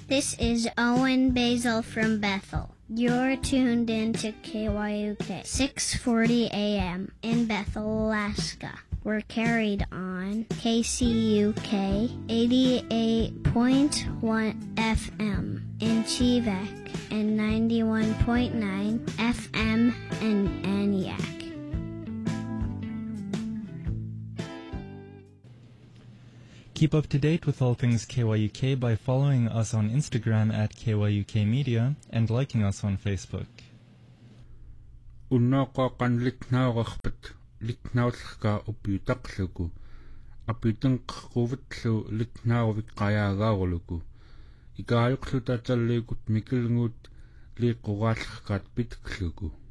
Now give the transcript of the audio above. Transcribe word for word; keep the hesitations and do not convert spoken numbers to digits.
This is Owen Basil from Bethel. You're tuned in to K Y U K, six forty A M in Bethel, Alaska. We're carried on K C U K eighty-eight point one F M in Chivak and ninety-one point nine F M in Aniak. Keep up to date with all things K Y U K by following us on Instagram at K Y U K Media and liking us on Facebook. Unnoqoqan litnaaqarpat litnaullerka uppiutaqluku apitenqquvittlu litnaarvik qayaagaaruluku ikaajuqlutatalliikut mikilnguut liiqquraallerkaat pitkluku